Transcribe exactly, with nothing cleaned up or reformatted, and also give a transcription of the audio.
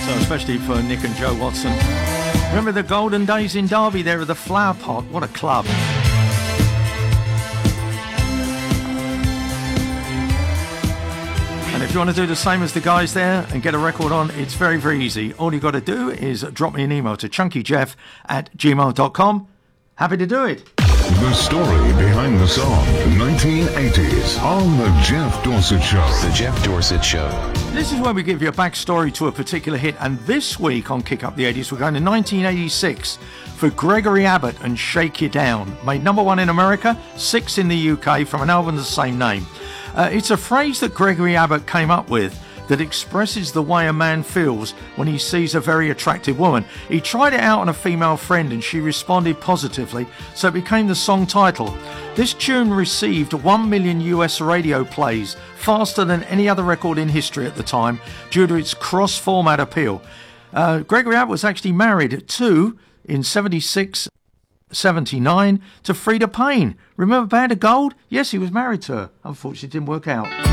So especially for Nick and Joe Watson. Remember the golden days in Derby there at the Flower Pot? What a club. And if you want to do the same as the guys there and get a record on, it's very, very easy. All you got to do is drop me an email to chunkyjeff at gmail dot com. Happy to do it. The story behind the song, nineteen eighties, on The Jeff Dorsett Show. The Jeff Dorsett Show. This is where we give you a backstory to a particular hit, and this week on Kick Up the eighties, we're going to nineteen eighty-six for Gregory Abbott and Shake You Down. Made number one in America, six in the U K from an album of the same name. Uh, it's a phrase that Gregory Abbott came up with that expresses the way a man feels when he sees a very attractive woman. He tried it out on a female friend and she responded positively, so it became the song title. This tune received one million U S radio plays, faster than any other record in history at the time, due to its cross-format appeal. Uh, Gregory Abbott was actually married to, in seventy-six, seventy-nine, to Freda Payne. Remember Band of Gold? Yes, he was married to her. Unfortunately, it didn't work out.